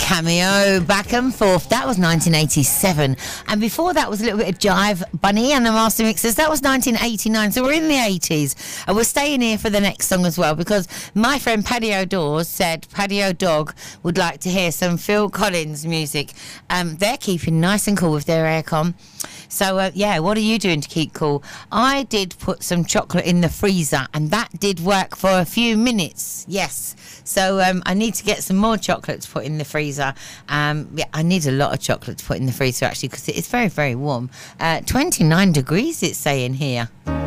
Cameo, Back and Forth. That was 1987. And before that was a little bit of Jive Bunny and the Master Mixers. That was 1989. So we're in the 80s. And we're staying here for the next song as well, because my friend Paddy O'Dawes said Paddy O'Dog would like to hear some Phil Collins music. They're keeping nice and cool with their aircon. So, yeah, what are you doing to keep cool? I did put some chocolate in the freezer, and that did work for a few minutes, yes. So I need to get some more chocolate to put in the freezer. Yeah, I need a lot of chocolate to put in the freezer, actually, because it is very, very warm. 29 degrees, it's saying here.